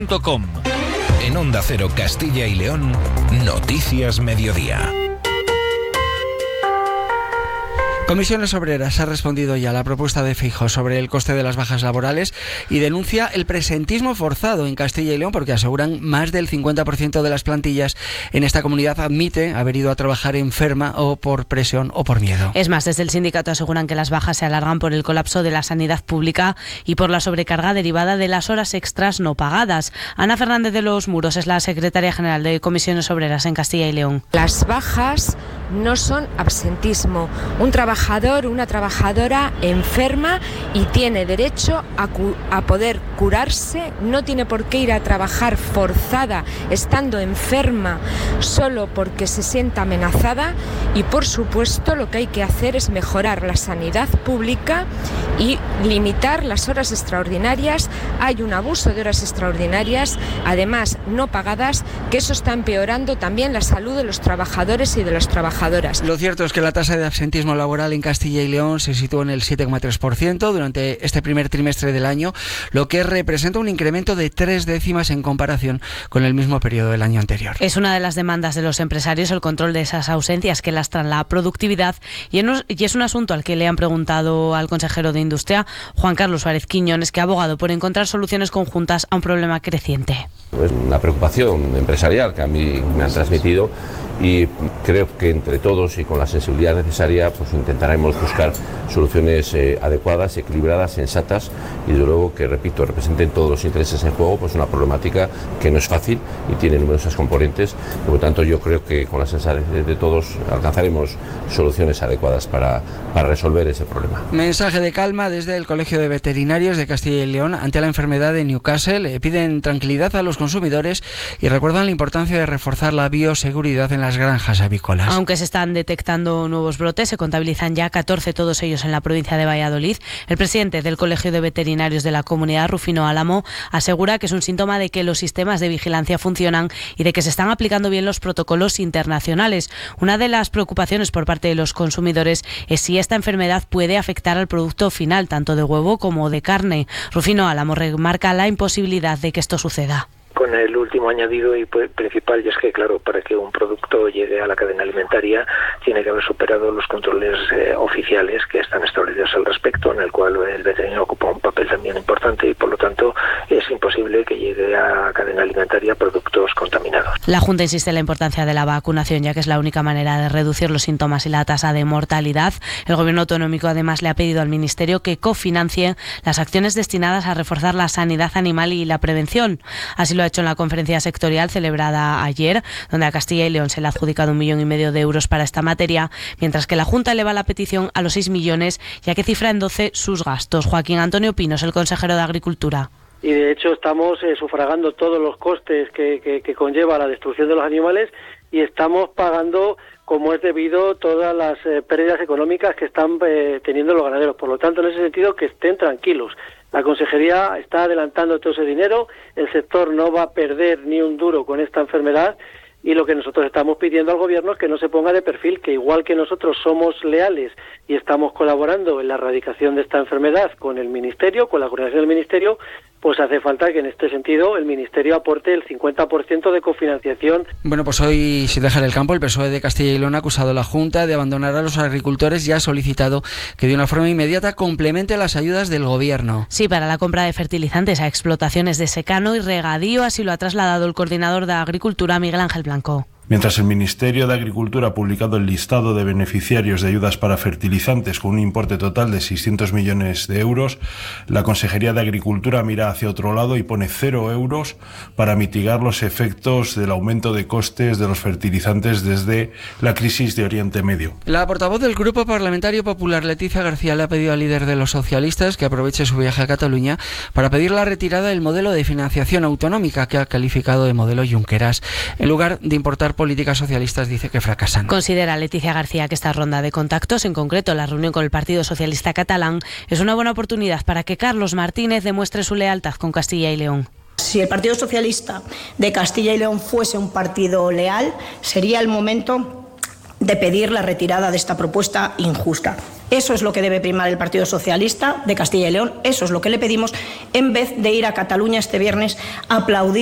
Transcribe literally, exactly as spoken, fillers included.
Com. En Onda Cero Castilla y León, Noticias Mediodía. Comisiones Obreras ha respondido ya a la propuesta de Feijóo sobre el coste de las bajas laborales y denuncia el presentismo forzado en Castilla y León porque aseguran más del cincuenta por ciento de las plantillas en esta comunidad admite haber ido a trabajar enferma o por presión o por miedo. Es más, desde el sindicato aseguran que las bajas se alargan por el colapso de la sanidad pública y por la sobrecarga derivada de las horas extras no pagadas. Ana Fernández de los Muros es la secretaria general de Comisiones Obreras en Castilla y León. Las bajas no son absentismo. Un trabajador, una trabajadora enferma y tiene derecho a, cu- a poder curarse, no tiene por qué ir a trabajar forzada estando enferma solo porque se sienta amenazada y por supuesto lo que hay que hacer es mejorar la sanidad pública y limitar las horas extraordinarias. Hay un abuso de horas extraordinarias, además no pagadas, que eso está empeorando también la salud de los trabajadores y de las trabajadoras. Lo cierto es que la tasa de absentismo laboral en Castilla y León se situó en el siete coma tres por ciento durante este primer trimestre del año, lo que representa un incremento de tres décimas en comparación con el mismo periodo del año anterior. Es una de las demandas de los empresarios el control de esas ausencias que lastran la productividad y es un asunto al que le han preguntado al consejero de Industria, Juan Carlos Suárez Quiñones, que ha abogado por encontrar soluciones conjuntas a un problema creciente. Es una preocupación empresarial que a mí me han transmitido y creo que entre todos y con la sensibilidad necesaria pues intentaremos buscar soluciones eh, adecuadas, equilibradas, sensatas y desde luego que, repito, representen todos los intereses en juego, pues una problemática que no es fácil y tiene numerosas componentes, por lo tanto yo creo que con la sensatez de todos alcanzaremos soluciones adecuadas para, para resolver ese problema. Mensaje de calma desde el Colegio de Veterinarios de Castilla y León ante la enfermedad de Newcastle. Piden tranquilidad a los consumidores y recuerdan la importancia de reforzar la bioseguridad en las granjas avícolas. Aunque se están detectando nuevos brotes, se contabilizan ya catorce, todos ellos en la provincia de Valladolid. El presidente del Colegio de Veterinarios de la comunidad, Rufino Álamo, asegura que es un síntoma de que los sistemas de vigilancia funcionan y de que se están aplicando bien los protocolos internacionales. Una de las preocupaciones por parte de los consumidores es si esta enfermedad puede afectar al producto final, tanto de huevo como de carne. Rufino Álamo remarca la imposibilidad de que esto suceda. Con el último añadido y principal, y es que, claro, para que un producto llegue a la cadena alimentaria tiene que haber superado los controles eh, oficiales que están establecidos al respecto, en el cual el veterinario ocupa un papel también importante y, por lo tanto, es imposible que llegue a la cadena alimentaria productos contaminados. La Junta insiste en la importancia de la vacunación, ya que es la única manera de reducir los síntomas y la tasa de mortalidad. El Gobierno autonómico, además, le ha pedido al Ministerio que cofinancie las acciones destinadas a reforzar la sanidad animal y la prevención. Así lo ha hecho en la conferencia sectorial celebrada ayer, donde a Castilla y León se le ha adjudicado un millón y medio de euros para esta materia, mientras que la Junta eleva la petición a los seis millones, ya que cifra en doce sus gastos. Joaquín Antonio Pinos, el consejero de Agricultura. Y de hecho estamos eh, sufragando todos los costes que, que, que conlleva la destrucción de los animales y estamos pagando como es debido todas las eh, pérdidas económicas que están eh, teniendo los ganaderos. Por lo tanto, en ese sentido, que estén tranquilos. La Consejería está adelantando todo ese dinero, el sector no va a perder ni un duro con esta enfermedad y lo que nosotros estamos pidiendo al Gobierno es que no se ponga de perfil, que igual que nosotros somos leales y estamos colaborando en la erradicación de esta enfermedad con el Ministerio, con la coordinación del Ministerio, pues hace falta que en este sentido el Ministerio aporte el cincuenta por ciento de cofinanciación. Bueno, pues hoy, sin dejar el campo, el P S O E de Castilla y León ha acusado a la Junta de abandonar a los agricultores y ha solicitado que de una forma inmediata complemente las ayudas del Gobierno. Sí, para la compra de fertilizantes a explotaciones de secano y regadío, así lo ha trasladado el coordinador de Agricultura, Miguel Ángel Blanco. Mientras el Ministerio de Agricultura ha publicado el listado de beneficiarios de ayudas para fertilizantes con un importe total de seiscientos millones de euros, la Consejería de Agricultura mira hacia otro lado y pone cero euros para mitigar los efectos del aumento de costes de los fertilizantes desde la crisis de Oriente Medio. La portavoz del Grupo Parlamentario Popular, Leticia García, le ha pedido al líder de los socialistas que aproveche su viaje a Cataluña para pedir la retirada del modelo de financiación autonómica que ha calificado de modelo Junqueras. En lugar de importar políticas socialistas, dice que fracasan. Considera Leticia García que esta ronda de contactos, en concreto la reunión con el Partido Socialista Catalán, es una buena oportunidad para que Carlos Martínez demuestre su lealtad con Castilla y León. Si el Partido Socialista de Castilla y León fuese un partido leal, sería el momento de pedir la retirada de esta propuesta injusta. Eso es lo que debe primar el Partido Socialista de Castilla y León, eso es lo que le pedimos, en vez de ir a Cataluña este viernes a aplaudir